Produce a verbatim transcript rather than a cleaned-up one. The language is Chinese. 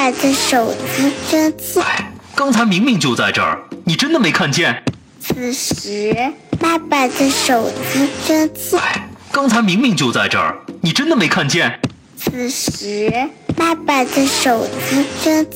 爸的手机生气。 刚才明明就在这儿，你真的没看见？ 此时，爸爸的手机生气。 刚才明明就在这儿，你真的没看见？ 此时，爸爸的手机生气。